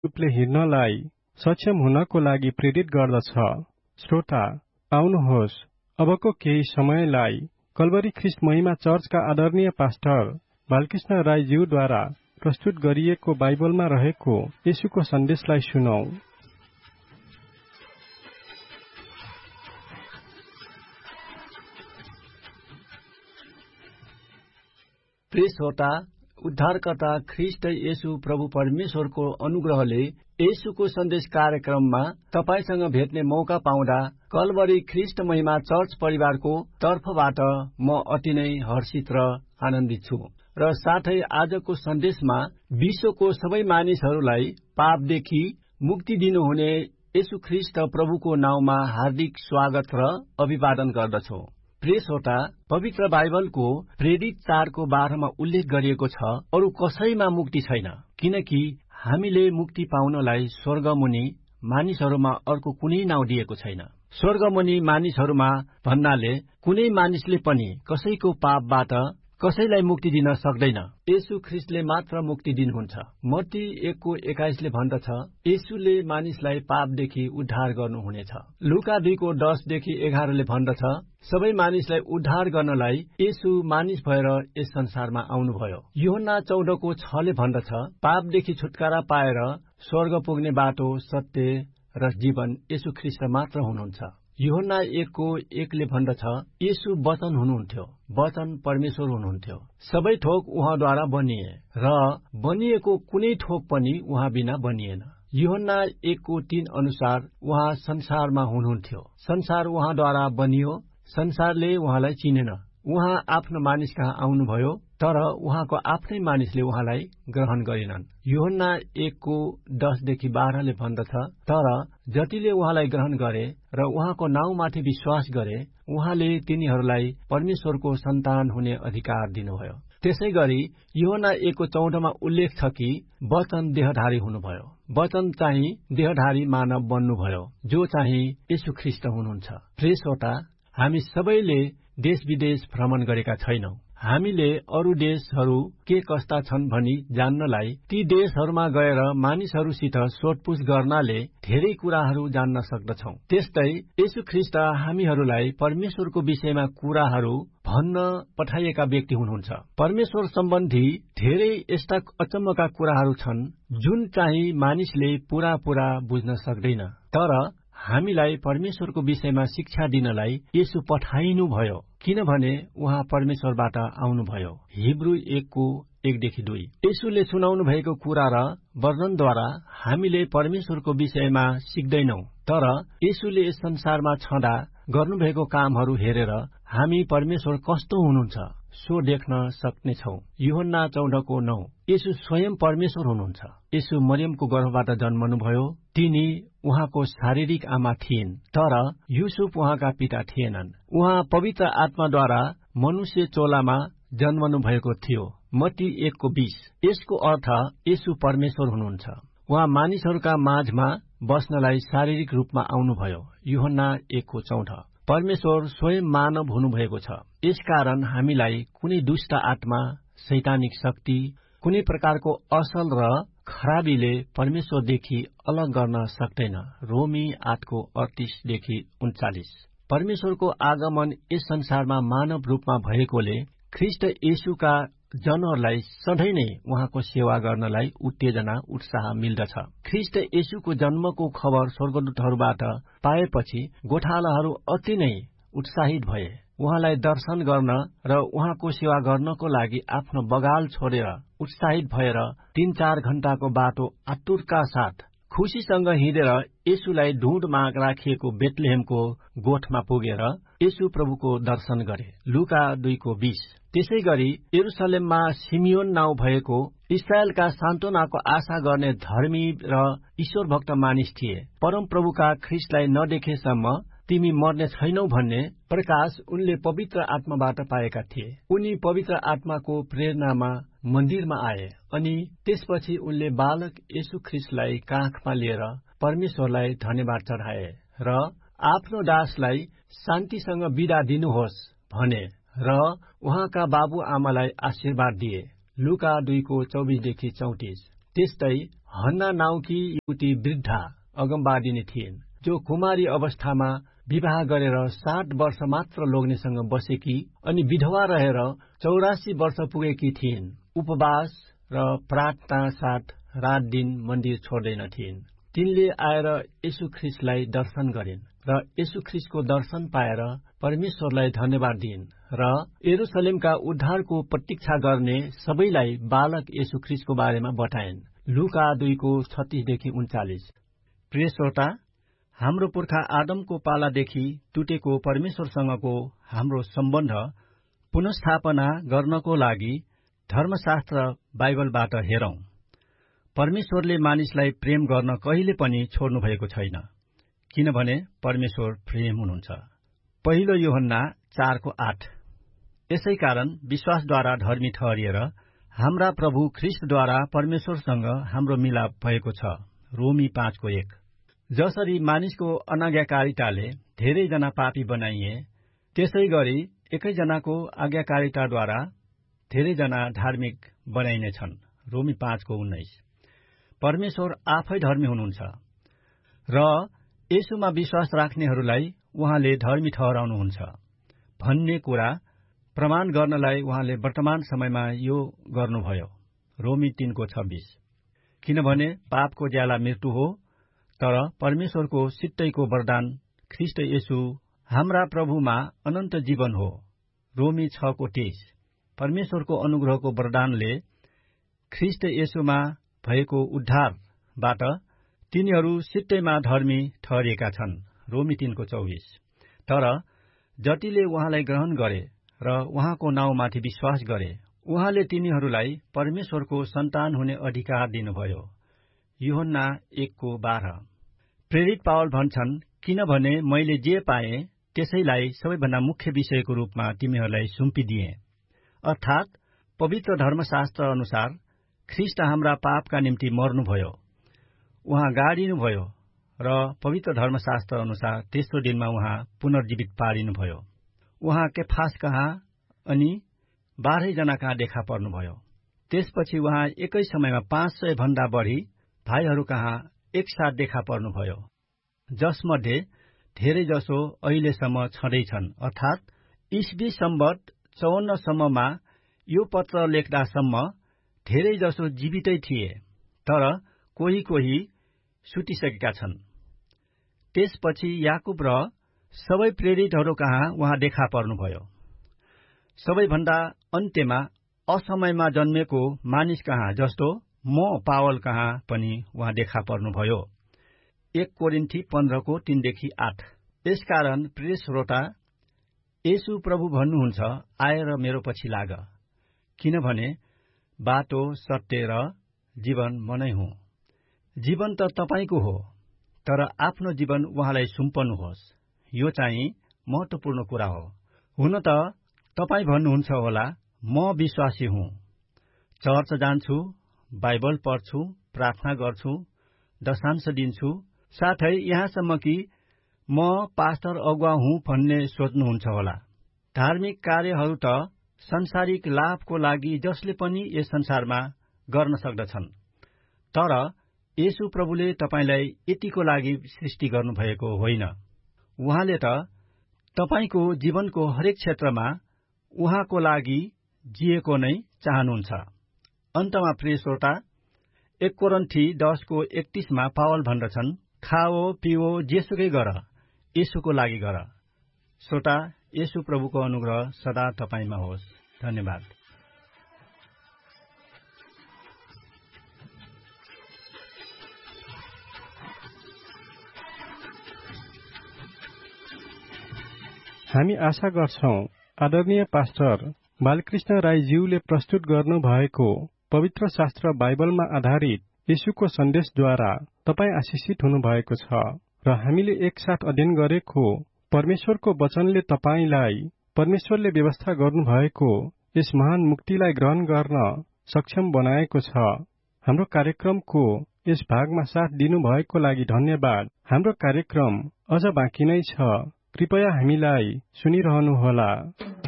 रूपले हिँड्नलाई सक्षम हुनको लागि प्रेरित गर्दछ। श्रोता, आउनुहोस् अबको केही समयलाई कल्वरी ख्रिस्ट महिमा चर्चका आदरणीय पास्टर बालकृष्ण राईज्यूद्वारा प्रस्तुत गरिएको बाइबलमा रहेको येशूको सन्देशलाई सुनौं। प्रिय श्रोता, उद्धारकर्ता ख्रिस्ट येशू प्रभु परमेश्वरको अनुग्रहले येशूको सन्देश कार्यक्रममा तपाईसँग भेट्ने मौका पाउँदा कल्वरी ख्रिस्ट महिमा चर्च परिवारको तर्फबाट म अति नै हर्षित र आनन्दित छु र साथै आजको सन्देशमा विश्वको सबै मानिसहरूलाई पापदेखि मुक्ति दिनुहुने येशू ख्रिस्ट प्रभुको नाउँमा हार्दिक स्वागत र अभिवादन गर्दछौ। प्रिय श्रोता, पवित्र बाइबलको प्रेरित 4को 12मा उल्लेख गरिएको छ, अरू कसैमा मुक्ति छैन, किनकि हामीले मुक्ति पाउनलाई स्वर्गमुनि मानिसहरूमा अर्को कुनै नाउँ दिएको छैन। स्वर्गमुनि मानिसहरूमा भन्नाले कुनै मानिसले पनि कसैको पापबाट कसैलाई मुक्ति दिन सक्दैन। येशू ख्रिस्टले मात्र मुक्ति दिनुहुन्छ। मत्ती 1:21ले भन्दछ, येशूले मानिसलाई पापदेखि उद्धार गर्नुहुनेछ। लुका 2:10देखि 11ले भन्दछ, सबै मानिसलाई उद्धार गर्नलाई येशू मानिस भएर यस संसारमा आउनुभयो। यूहन्ना 14:6ले भन्दछ, पापदेखि छुटकारा पाएर स्वर्ग पुग्ने बाटो, सत्य र जीवन येशू ख्रिस्ट मात्र हुनुहुन्छ। यूहन्ना 1:1ले भन्दछ, येशू वचन हुनुहुन्थ्यो, वचन परमेश्वर हुनुहुन्थ्यो, सबै थोक उहाँद्वारा बनिए र बनिएको कुनै थोक पनि उहाँ बिना बनिएन। यूहन्ना 1:3 अनुसार उहाँ संसारमा हुनुहुन्थ्यो, संसार उहाँद्वारा बनियो, संसारले उहाँलाई चिनेन। उहाँ आफ्नो मानिस कहाँ आउनुभयो, तर उहाँको आफ्नै मानिसले उहाँलाई ग्रहण गरेनन्। यूहन्ना 1:10देखि 12ले भन्दछ, तर जतिले उहाँलाई ग्रहण गरे र उहाँको नाउँमाथि विश्वास गरे, उहाँले तिनीहरूलाई परमेश्वरको सन्तान हुने अधिकार दिनुभयो। त्यसै गरी यूहन्ना 1:14मा उल्लेख छ कि वचन देहधारी हुनुभयो। वचन चाहिँ देहधारी मानव बन्नुभयो, जो चाहिँ येशू ख्रिस्ट हुनुहुन्छ। प्रिय श्रोता, हामी सबैले देश विदेश भ्रमण गरेका छैनौं। हामीले अरू देशहरू के कस्ता छन् भनी जान्नलाई ती देशहरूमा गएर मानिसहरूसित सोधपुछ गर्नाले धेरै कुराहरू जान्न सक्दछौं। त्यस्तै येशू ख्रिस्ट हामीहरूलाई परमेश्वरको विषयमा कुराहरू भन्न पठाइएका व्यक्ति हुनुहुन्छ। परमेश्वर सम्बन्धी धेरै यस्ता अचम्मका कुराहरू छन् जुन चाहिँ मानिसले पूरा बुझ्न सक्दैन, तर हामीलाई परमेश्वरको विषयमा शिक्षा दिनलाई येशू पठाइनु भयो, किनभने उहाँ परमेश्वरबाट आउनुभयो। हिब्रू 1:1-2 येशूले सुनाउनु भएको कुरा र वर्णनद्वारा हामीले परमेश्वरको विषयमा सिक्दैनौं, तर येशूले यस संसारमा छँदा गर्नुभएको कामहरू हेरेर हामी परमेश्वर कस्तो हुनुहुन्छ सो देख्न सक्नेछौं। यूहन्ना 14:9 येशू स्वयं परमेश्वर हुनुहुन्छ। येशू मरियमको गर्भबाट जन्मनुभयो। तिनी उहाँको शारीरिक आमा थिइन्, तर युसुफ उहाँका पिता थिएनन्। उहाँ पवित्र आत्माद्वारा मनुष्य चोलामा जन्मनु भएको थियो। मत्ती 1:20 यसको अर्थ येशू परमेश्वर हुनुहुन्छ। उहाँ मानिसहरूका माझमा बस्नलाई शारीरिक रूपमा आउनुभयो। यूहन्ना 1:14 परमेश्वर स्वयं मानव हुनुभएको छ। यसकारण हामीलाई कुनै दुष्ट आत्मा, शैतानिक शक्ति, कुनै प्रकारको असल र खराबीले परमेश्वरदेखि अलग गर्न सक्दैन। रोमी 8:38देखि 39 परमेश्वरको आगमन यस संसारमा मानव रूपमा भएकोले ख्रिस्ट येशूका जनहरूलाई सधैँ नै उहाँको सेवा गर्नलाई उत्तेजना उत्साह मिल्दछ। ख्रिस्ट येशूको जन्मको खबर स्वर्गदूतहरूबाट पाएपछि गोठालाहरू अति नै उत्साहित भए। उहाँलाई दर्शन गर्न र उहाँको सेवा गर्नको लागि आफ्नो बगाल छोडेर उत्साहित भएर 3-4 घण्टाको बाटो आतुरका साथ खुशीसँग हिँडेर येशूलाई ढुँडमा राखिएको बेथलेहेमको गोठमा पुगेर येशू प्रभुको दर्शन गरे। लुका 2:20 त्यसै गरी यरुसलेममा सिमियोन नाउँ भएको इस्राएलका सान्त्वनाको आशा गर्ने धर्मी र ईश्वर भक्त मानिस थिए। परम प्रभुका ख्रिस्टलाई नदेखेसम्म तिमी मर्ने छैनौ भन्ने प्रकाश उनले पवित्र आत्माबाट पाएका थिए। उनी पवित्र आत्माको प्रेरणामा मन्दिरमा आए अनि त्यसपछि उनले बालक येशू ख्रिस्टलाई काखमा लिएर परमेश्वरलाई धन्यवाद चढाए र आफ्नो दासलाई शान्तिसँग बिदा दिनुहोस् भने र उहाँका बाबु आमालाई आशीर्वाद दिए। लुका 2:24-34 त्यस्तै हन्ना नाउँकी युवती वृद्धा अगमवादिनी थिइन्, जो कुमारी अवस्थामा विवाह गरेर 60 वर्ष मात्र लोग्नेसँग बसेकी अनि विधवा रहेर 84 वर्ष पुगेकी थिइन्। उपवास र प्रार्थना साथ रात दिन मन्दिर छोड्दैनथिन्। तिनले आएर येशू ख्रीष्टलाई दर्शन गरिन् र येशू ख्रीष्टको दर्शन पाएर परमेश्वरलाई धन्यवाद दिइन् र यरुशलेमका उद्धारको प्रतीक्षा गर्ने सबैलाई बालक येशू ख्रीष्टको बारेमा बताइन्। लुका 2:36-39। प्रिय श्रोता, हाम्रो पुर्खा आदमको पालादेखि टुटेको परमेश्वरसँगको हाम्रो सम्बन्ध पुनस्थापना गर्नको लागि धर्मशास्त्र बाइबलबाट हेरौं। परमेश्वरले मानिसलाई प्रेम गर्न कहिले पनि छोड्नु भएको छैन, किनभने परमेश्वर प्रेम हुनुहुन्छ। पहिलो यूहन्ना 4:8। यसै कारण विश्वासद्वारा धर्मी ठहरिएर हाम्रा प्रभु ख्रीष्टद्वारा परमेश्वरसँग हाम्रो मिलाप भएको छ। रोमी 5:1। जसरी मानिसको अनाज्ञाकारिताले धेरैजना पापी बनाइए, त्यसै गरी एकैजनाको आज्ञाकारिताद्वारा धेरैजना धार्मिक बनाइनेछन्। रोमी 5:19। परमेश्वर आफै धर्मी हुनुहुन्छ र येशूमा विश्वास राख्नेहरूलाई उहाँले धर्मी ठहराउनुहुन्छ भन्ने कुरा प्रमाण गर्नलाई उहाँले वर्तमान समयमा यो गर्नुभयो। रोमी 3:26। किनभने पापको ज्याला मृत्यु हो, तर परमेश्वरको सित्तैको वरदान ख्रीष्ट येशू हाम्रा प्रभुमा अनन्त जीवन हो। रोमी 6:23। परमेश्वरको अनुग्रहको वरदानले ख्रीष्ट येशूमा भएको उद्धारबाट तिनीहरू सित्तैमा धर्मी ठहरिएका छन्। रोमी 3:24। तर जतिले उहाँलाई ग्रहण गरे र उहाँको नाउँमाथि विश्वास गरे, उहाँले तिनीहरूलाई परमेश्वरको सन्तान हुने अधिकार दिनुभयो। यूहन्ना 1:12। प्रेरित पावल भन्छन्, किनभने मैले जे पाएँ त्यसैलाई सबैभन्दा मुख्य विषयको रूपमा तिमीहरूलाई सुम्पिदिए, अर्थात् पवित्र धर्मशास्त्र अनुसार ख्रीष्ट हाम्रा पापका निम्ति मर्नुभयो, उहाँ गाडिनुभयो र पवित्र धर्मशास्त्र अनुसार तेस्रो दिनमा उहाँ पुनर्जीवित पारिनुभयो। उहाँ केफास कहाँ अनि 12 जना कहाँ देखा पर्नुभयो। त्यसपछि उहाँ एकै समयमा 500 भन्दा बढी भाइहरू कहाँ एकसाथ देखा पर्नुभयो, जसमध्ये धेरै जसो अहिलेसम्म छँदैछन्, अर्थात् ईस्वी सम्वत 54 सम्ममा यो पत्र लेख्दासम्म धेरै जसो जीवितै थिए, तर कोही कोही सुतिसकेका छन्। त्यसपछि याकुब र सबै प्रेरितहरू कहाँ उहाँ देखा पर्नुभयो। सबैभन्दा अन्त्यमा असमयमा जन्मेको मानिस कहाँ, जस्तो म पावल कहाँ पनि उहाँ देखा पर्नुभयो। 1 कोरिन्थी 15:3-8। यसकारण प्रिय श्रोता, येशू प्रभु भन्नुहुन्छ, आएर मेरो पछि लाग, किनभने बाटो, सत्य र जीवन म नै हुँ। जीवन त तपाईको हो, तर आफ्नो जीवन उहाँलाई सुम्पनुहोस्। यो चाहिँ महत्वपूर्ण कुरा हो। हुन त तपाईँ भन्नुहुन्छ होला, म विश्वासी हुँ, चर्च जान्छु, बाइबल पढ्छु, प्रार्थना गर्छु, दशांश दिन्छु, साथै यहाँसम्म कि म पास्टर अगुवा हुँ भन्ने सोच्नुहुन्छ होला। धार्मिक कार्यहरू त संसारिक लाभको लागि जसले पनि यस संसारमा गर्न सक्दछन्, तर येशू प्रभुले तपाईलाई यतिको लागि सृष्टि गर्नुभएको होइन। उहाँले त तपाईको जीवनको हरेक क्षेत्रमा उहाँको लागि जिएको नै चाहनुहुन्छ। अन्तमा प्रिय श्रोता, 1 कोरिन्थी 10:31 पावल भन्दछन्, खाओ पिओ जेसुकै गर, येशूको लागि गर। श्रोता, येशू प्रभुको अनुग्रह सदा तपाईमा होस्। धन्यवाद। हामी आशा गर्छौं आदरणीय पास्टर बालकृष्ण राईज्यूले प्रस्तुत गर्नु भएको पवित्र शास्त्र बाइबलमा आधारित येशूको सन्देशद्वारा तपाईँ आशिषित हुनु भएको छ र हामीले एकसाथ अध्ययन गरेको परमेश्वरको वचनले तपाईलाई परमेश्वरले व्यवस्था गर्नुभएको यस महान मुक्तिलाई ग्रहण गर्न सक्षम बनाएको छ। हाम्रो कार्यक्रमको यस भागमा साथ दिनुभएको लागि धन्यवाद। हाम्रो कार्यक्रम अझ बाँकी नै छ, कृपया हामीलाई सुनिरहनुहोला।